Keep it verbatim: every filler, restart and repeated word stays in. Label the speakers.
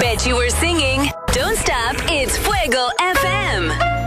Speaker 1: Bet you were singing. Don't stop, it's Fuego F M.